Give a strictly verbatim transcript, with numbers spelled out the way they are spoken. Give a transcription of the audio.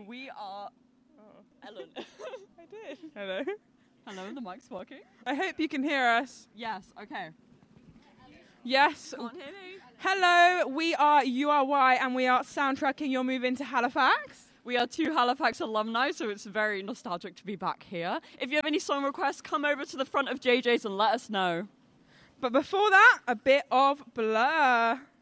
We are... Oh. Ellen. I did. Hello. Hello, the mic's working. I hope you can hear us. Yes, okay. Yes. Can't hear me. Hello, we are U R Y and we are soundtracking your move into Halifax. We are two Halifax alumni, so it's very nostalgic to be back here. If you have any song requests, come over to the front of J J's and let us know. But before that, a bit of Blur.